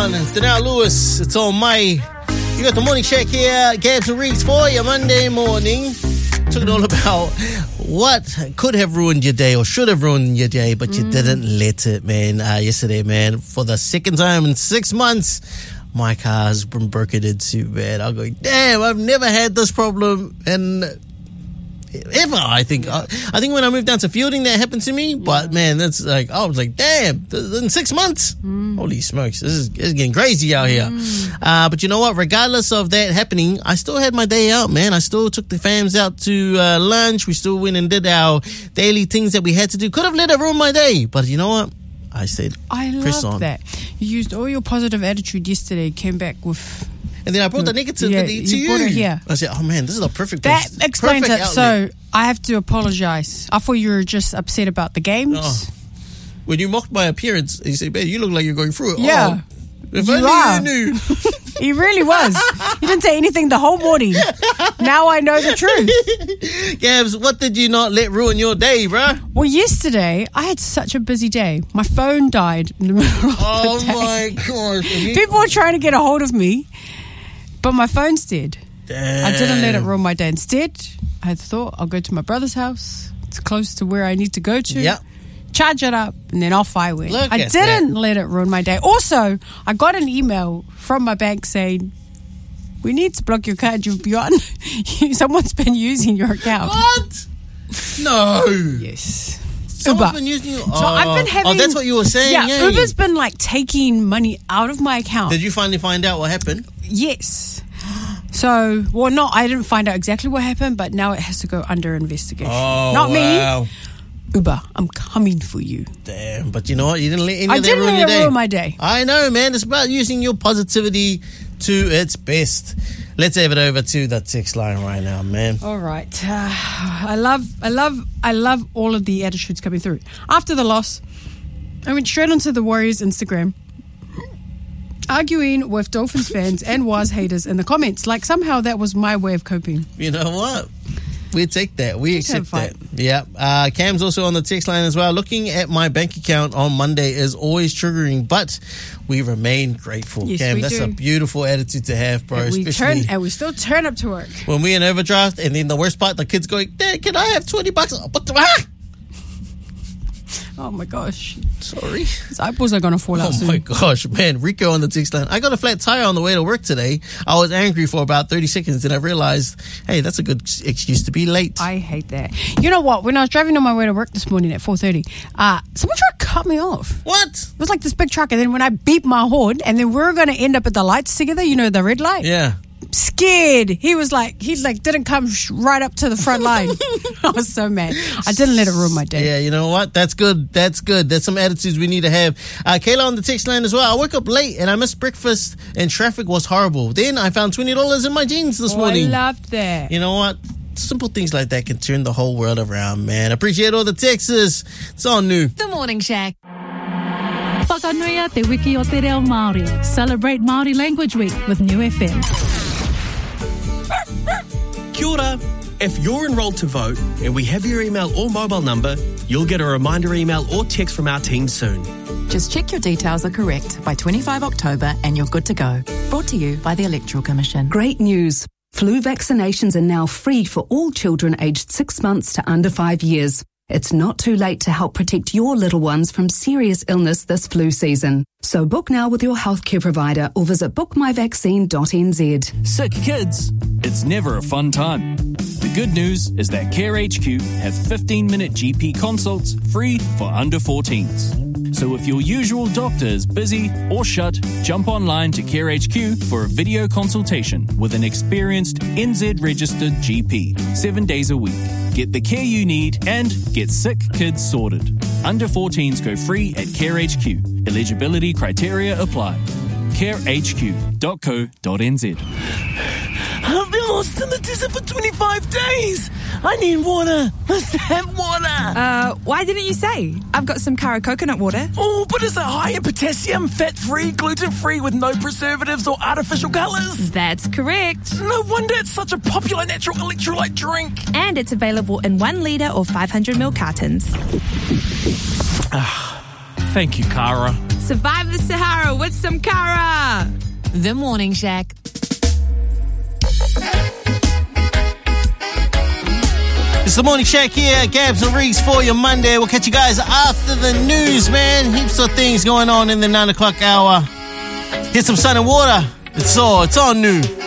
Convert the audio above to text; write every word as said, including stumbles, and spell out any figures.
one. Danelle Lewis. It's on May. You got the morning check here. Gabs and Reeks for you Monday morning. Talking all about what could have ruined your day or should have ruined your day, but you mm. didn't let it, man. Uh, yesterday, man, for the second time in six months, my car's been broken into, man. I'm going, damn, I've never had this problem and ever. I think I, I think when I moved down to Fielding that happened to me, but man, that's like I was like, damn, in six months, mm. holy smokes, this is, this is getting crazy out here. Mm. Uh, but you know what? Regardless of that happening, I still had my day out, man. I still took the fams out to uh, lunch. We still went and did our daily things that we had to do. Could have let it ruin my day, but you know what? I said, I love that. You used all your positive attitude yesterday, came back with. And then I brought the negativity yeah, to you. You brought it here. I said, oh man, this is a perfect That place. explains perfect it. outlet. So I have to apologize. I thought you were just upset about the games. Oh. When you mocked my appearance, you said, man, you look like you're going through it. Yeah. Oh, if you only are. you knew. He really was. You didn't say anything the whole morning. Now I know the truth. Gabs, what did you not let ruin your day, bruh? Well, yesterday, I had such a busy day. My phone died in the middle of oh the day. Oh, my gosh. People were trying to get a hold of me, but my phone's dead. Damn. I didn't let it ruin my day. Instead, I had thought I'll go to my brother's house. It's close to where I need to go to. Yep. Charge it up, and then off I went. Look I at didn't that. let it ruin my day. Also, I got an email from my bank saying, we need to block your card. You've been, someone's been using your account. What? No. Yes. Someone's Uber. been using you. So I've been having. Oh, that's what you were saying. Yeah, yeah. Uber's been like taking money out of my account. Did you finally find out what happened? Yes. So, well, no, I didn't find out exactly what happened, but now it has to go under investigation. Oh, Not wow. me. Uber, I'm coming for you. Damn, but you know what? You didn't let any I of that didn't ruin let your it day. ruin my day. I know, man. It's about using your positivity to its best. Let's have it over to the text line right now, man. All right. Uh, I love, I love, I love all of the attitudes coming through. After the loss, I went straight onto the Warriors Instagram, arguing with Dolphins fans and Waz haters in the comments. Like somehow that was my way of coping. You know what? We take that. We Let's accept have that. Yeah. Uh, Cam's also on the text line as well. Looking at my bank account on Monday is always triggering, but we remain grateful. Yes, Cam, we that's do. a beautiful attitude to have, bro. And we Especially turn, and we still turn up to work. when we're in overdraft, and then the worst part, the kid's going, Dad, can I have twenty bucks? What the ah! Oh my gosh. Sorry. His eyeballs are going to fall out Oh soon. my gosh, man. Rico on the text line. I got a flat tire on the way to work today. I was angry for about thirty seconds, and I realized, hey, that's a good excuse to be late. I hate that. You know what? When I was driving on my way to work this morning at four thirty, uh, someone tried to cut me off. What? It was like this big truck, and then when I beeped my horn, and then we we're going to end up at the lights together, you know, the red light. Yeah. Scared. He was like, he like didn't come sh- right up to the front line. I was so mad. I didn't let it ruin my day. Yeah, you know what? That's good. That's good. That's some attitudes we need to have. Uh, Kayla on the text line as well. I woke up late and I missed breakfast and traffic was horrible. Then I found twenty dollars in my jeans this Oh, morning. I loved that. You know what? Simple things like that can turn the whole world around, man. Appreciate all the texts. It's all new. The Morning Shack. Whakanuia te wiki o te reo Māori. Celebrate Māori Language Week with New F M. Kia ora. If you're enrolled to vote and we have your email or mobile number, you'll get a reminder email or text from our team soon. Just check your details are correct by twenty-fifth of October and you're good to go. Brought to you by the Electoral Commission. Great news. Flu vaccinations are now free for all children aged six months to under five years. It's not too late to help protect your little ones from serious illness this flu season. So book now with your healthcare provider or visit book my vaccine dot n z. Sick kids, it's never a fun time. The good news is that Care H Q have fifteen minute G P consults free for under fourteens. So if your usual doctor is busy or shut, jump online to Care H Q for a video consultation with an experienced N Z-registered G P, seven days a week. Get the care you need and get sick kids sorted. Under fourteens go free at Care H Q. Eligibility criteria apply. care h q dot co dot n z. I've been lost in the desert for twenty-five days. I need water. Let's have water. Uh, why didn't you say? I've got some Kara coconut water. Oh, but is it high in potassium, fat-free, gluten-free, with no preservatives or artificial colours? That's correct. No wonder it's such a popular natural electrolyte drink. And it's available in one litre or five hundred milliliter cartons. Thank you, Kara. Survive the Sahara with some Cara. The Morning Shack. It's the Morning Shack here, Gabs and Reeks for your Monday. We'll catch you guys after the news, man. Heaps of things going on in the nine o'clock hour. Get some sun and water. It's all, it's all new.